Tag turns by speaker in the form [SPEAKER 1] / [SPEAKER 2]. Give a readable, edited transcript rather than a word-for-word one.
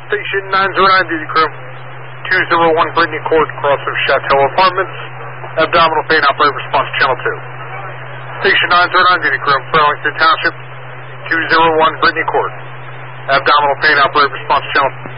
[SPEAKER 1] Station 909 duty crew. 201 Brittany Court, cross of Chateau Apartments. Abdominal pain, operator response channel 2. Station 909 duty crew, Burlington Township. 201 Brittany Court. Abdominal pain, operator response channel